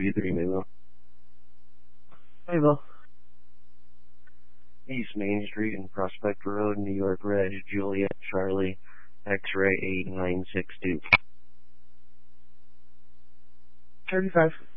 323 Mayville. Mayville. East Main Street and Prospect Road, New York Reg, Juliet, Charlie, X-Ray 8962. 35.